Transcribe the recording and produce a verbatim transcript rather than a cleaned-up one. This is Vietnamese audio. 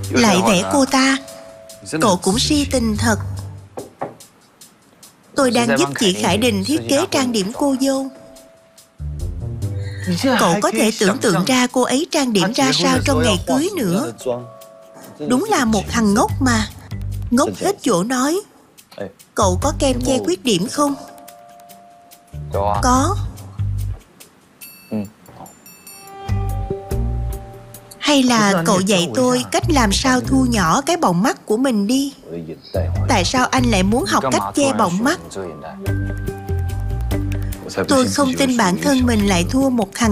lại vẽ cô ta. Cậu cũng si tình thật. Tôi đang giúp chị Khải Đình thiết kế trang điểm cô dâu. Cậu có thể tưởng tượng ra cô ấy trang điểm ra sao trong ngày cưới nữa. Đúng là một thằng ngốc mà. Ngốc hết chỗ nói. Cậu có kem che khuyết điểm không? Có. Hay là cậu dạy tôi cách làm sao thu nhỏ cái bọng mắt của mình đi. Tại sao anh lại muốn học cách che bọng mắt? Tôi không tin bản thân mình lại thua một thằng